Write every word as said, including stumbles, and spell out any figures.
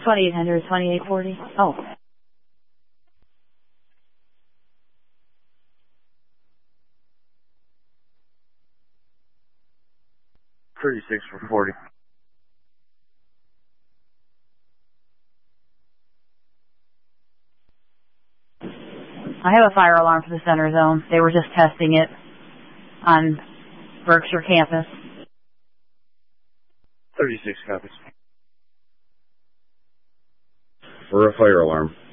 twenty-eight hundred, twenty-eight forty. Oh. thirty-six for forty. I have a fire alarm for the center zone. They were just testing it on Berkshire campus. thirty-six copies. For a fire alarm.